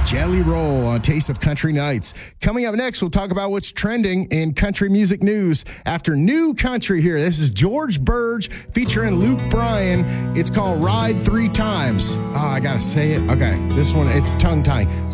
Jelly Roll on Taste of Country Nights. Coming up next, we'll talk about what's trending in country music news after New Country here. This is George Burge featuring Luke Bryan. It's called Ride 3 Times. Oh, I got to say it. Okay, this one, it's tongue-tying.